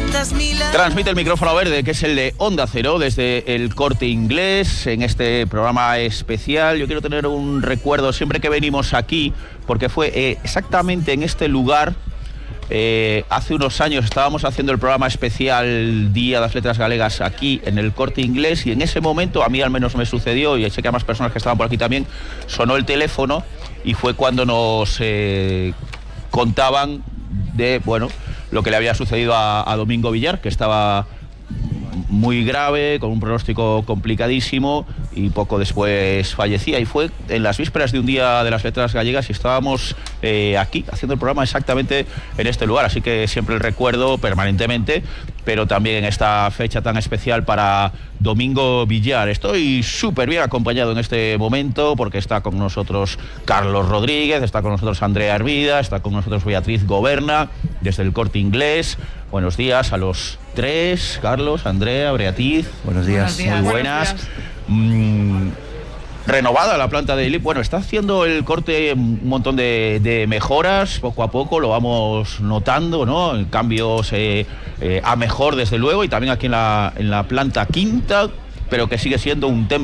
Transmite el micrófono verde, que es el de Onda Cero, desde el Corte Inglés, en este programa especial. Yo quiero tener un recuerdo siempre que venimos aquí, porque fue exactamente en este lugar. Hace unos años estábamos haciendo el programa especial Día de las Letras Galegas aquí en el Corte Inglés, y en ese momento, a mí al menos me sucedió, y sé que a más personas que estaban por aquí también, sonó el teléfono y fue cuando nos contaban de, bueno, lo que le había sucedido a Domingo Villar, que estaba muy grave, con un pronóstico complicadísimo, y poco después fallecía. Y fue en las vísperas de un Día de las Letras Gallegas, y estábamos aquí haciendo el programa exactamente en este lugar, así que siempre el recuerdo permanentemente, pero también en esta fecha tan especial para Domingo Villar. Estoy súper bien acompañado en este momento, porque está con nosotros Carlos Rodríguez, está con nosotros Andrea Hervida, está con nosotros Beatriz Goberna, desde el Corte Inglés. Buenos días a los tres, Carlos, Andrea, Beatriz. Buenos días. Muy buenas. Renovada la planta de Ilip. Bueno, está haciendo el Corte un montón de mejoras, poco a poco lo vamos notando, ¿no? Cambios a mejor, desde luego, y también aquí en la planta quinta, pero que sigue siendo un templo